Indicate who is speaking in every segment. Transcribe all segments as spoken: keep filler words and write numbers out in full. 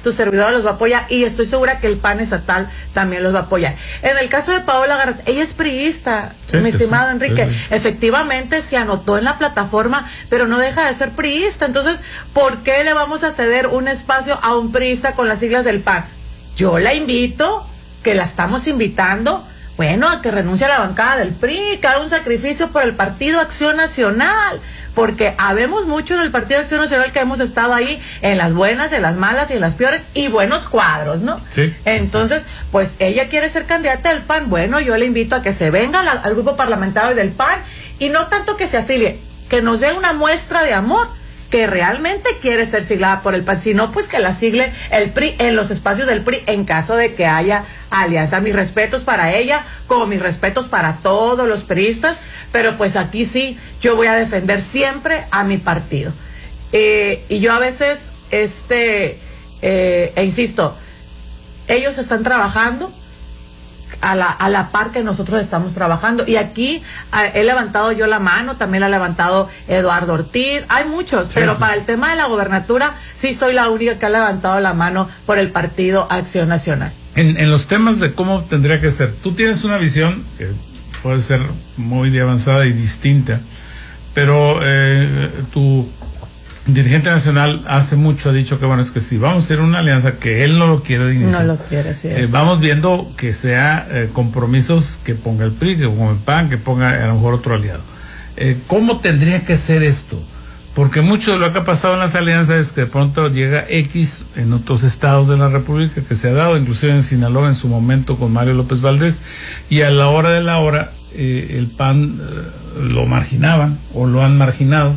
Speaker 1: tu servidora los va a apoyar y estoy segura que el P A N estatal también los va a apoyar. En el caso de Paola Garrett, ella es priista, sí, mi sí, estimado sí, Enrique, sí, sí. Efectivamente se anotó en la plataforma, pero no deja de ser priista. Entonces, ¿por qué le vamos a ceder un espacio a un priista con las siglas del P A N? Yo la invito, que la estamos invitando, bueno, a que renuncie a la bancada del P R I, que haga un sacrificio por el Partido Acción Nacional, porque habemos mucho en el Partido Acción Nacional que hemos estado ahí en las buenas, en las malas y en las peores, y buenos cuadros, ¿no?
Speaker 2: Sí.
Speaker 1: Entonces, pues ella quiere ser candidata del P A N, bueno, yo le invito a que se venga la, al grupo parlamentario del P A N, y no tanto que se afilie, que nos dé una muestra de amor, que realmente quiere ser siglada por el P A N, sino pues que la sigle el P R I en los espacios del P R I en caso de que haya alianza. Mis respetos para ella, como mis respetos para todos los priistas, pero pues aquí sí, yo voy a defender siempre a mi partido. Eh, y yo a veces, este, eh, e insisto, ellos están trabajando a la, a la par que nosotros estamos trabajando, y aquí a, he levantado yo la mano, también la ha levantado Eduardo Ortiz, hay muchos, sí, pero sí. Para el tema de la gobernatura sí soy la única que ha levantado la mano por el Partido Acción Nacional.
Speaker 2: En, en los temas de cómo tendría que ser, tú tienes una visión que puede ser muy avanzada y distinta, pero eh, tu dirigente nacional hace mucho ha dicho que bueno, es que si vamos a hacer una alianza, que él no lo quiere de inicio,
Speaker 1: no lo quiere, sí es.
Speaker 2: Eh, vamos viendo que sea eh, compromisos que ponga el P R I, que ponga el P A N, que ponga a lo mejor otro aliado. Eh, ¿Cómo tendría que ser esto? Porque mucho de lo que ha pasado en las alianzas es que de pronto llega X en otros estados de la República, que se ha dado, inclusive en Sinaloa en su momento con Mario López Valdés, y a la hora de la hora eh, el P A N eh, lo marginaban o lo han marginado,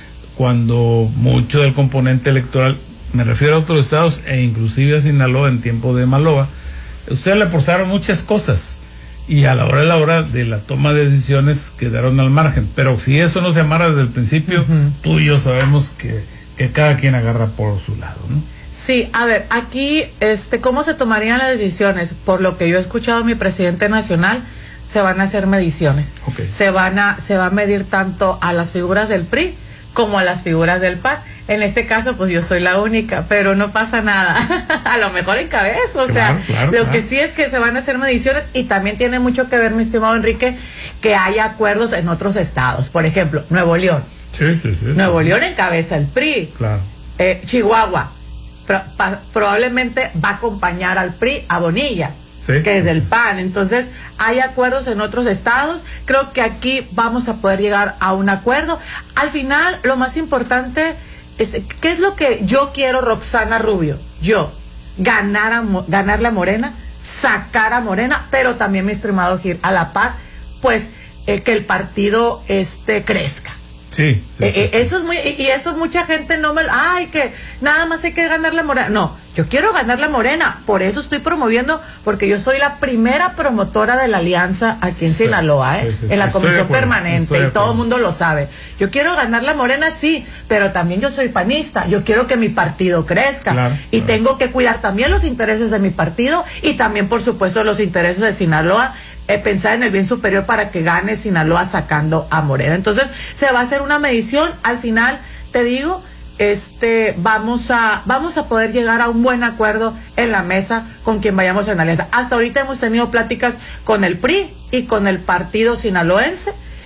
Speaker 2: cuando mucho del componente electoral, me refiero a otros estados e inclusive a Sinaloa en tiempo de Maloa, ustedes le aportaron muchas cosas y a la hora de la hora de la toma de decisiones quedaron al margen, pero si eso no se amarra desde el principio, uh-huh. Tú y yo sabemos que, que cada quien agarra por su lado, ¿no?
Speaker 1: Sí, a ver, aquí, este, ¿cómo se tomarían las decisiones? Por lo que yo he escuchado a mi presidente nacional, se van a hacer mediciones, okay. se van a, se va a medir tanto a las figuras del P R I como a las figuras del P A N. En este caso, pues yo soy la única, pero no pasa nada. A lo mejor encabezo, o
Speaker 2: claro,
Speaker 1: sea,
Speaker 2: claro,
Speaker 1: lo
Speaker 2: claro.
Speaker 1: que sí es que se van a hacer mediciones, y también tiene mucho que ver, mi estimado Enrique, que haya acuerdos en otros estados. Por ejemplo, Nuevo León.
Speaker 2: Sí, sí, sí.
Speaker 1: Nuevo
Speaker 2: sí.
Speaker 1: León encabeza el P R I.
Speaker 2: Claro.
Speaker 1: Eh, Chihuahua pro, pa, probablemente va a acompañar al P R I a Bonilla. Sí, que es del P A N. Entonces hay acuerdos en otros estados, creo que aquí vamos a poder llegar a un acuerdo. Al final lo más importante es, ¿qué es lo que yo quiero, Roxana Rubio? Yo, ganar a, ganar la Morena, sacar a Morena, pero también, mi estimado Gil, a la par, pues eh, que el partido este crezca.
Speaker 2: Sí, sí,
Speaker 1: eh,
Speaker 2: sí,
Speaker 1: eh,
Speaker 2: sí.
Speaker 1: Eso es muy, y eso mucha gente no me, ay, que nada más hay que ganar la Morena. No, yo quiero ganar la Morena, por eso estoy promoviendo, porque yo soy la primera promotora de la alianza aquí en sí, Sinaloa, ¿eh? Sí, sí, en la
Speaker 2: estoy
Speaker 1: comisión permanente, y todo el mundo lo sabe. Yo quiero ganar la Morena, sí, pero también yo soy panista, yo quiero que mi partido crezca, claro, y claro. Tengo que cuidar también los intereses de mi partido, y también, por supuesto, los intereses de Sinaloa. Eh, pensar en el bien superior para que gane Sinaloa sacando a Morena. Entonces se va a hacer una medición. Al final, te digo, este vamos a vamos a poder llegar a un buen acuerdo en la mesa con quien vayamos en alianza. Hasta ahorita hemos tenido pláticas con el P R I y con el partido sinaloense.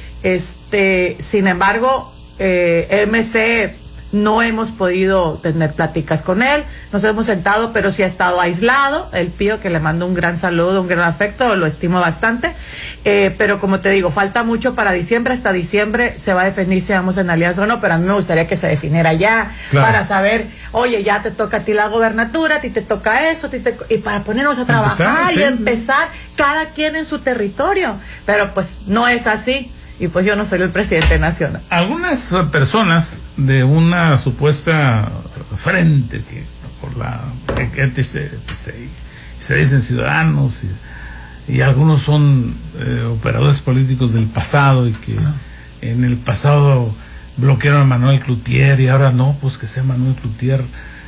Speaker 1: Este, sin embargo, eh, M C no hemos podido tener pláticas con él, nos hemos sentado, pero sí ha estado aislado. El Pío, que le mando un gran saludo, un gran afecto, lo estimo bastante, eh, pero como te digo, falta mucho para diciembre. Hasta diciembre se va a definir si vamos en alianza o no, pero a mí me gustaría que se definiera ya, claro. Para saber, oye, ya te toca a ti la gobernatura, a ti te toca eso, a ti te... y para ponernos a trabajar empezar, y sí. empezar cada quien en su territorio, pero pues no es así. Y pues yo no soy el presidente nacional.
Speaker 2: Algunas personas de una supuesta frente que por la que se, se, se dicen ciudadanos y, y algunos son eh, operadores políticos del pasado y que ah. en el pasado bloquearon a Manuel Cloutier y ahora no, pues que sea Manuel Cloutier.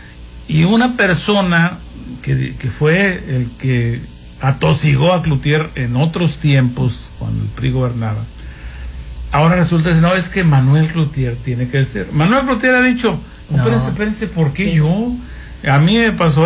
Speaker 2: Y una persona que, que fue el que atosigó a Cloutier en otros tiempos cuando el P R I gobernaba, ahora resulta que no, es que Manuel Cloutier tiene que ser. Manuel Cloutier ha dicho, no, espérense, espérense, ¿por qué sí. yo? A mí me pasó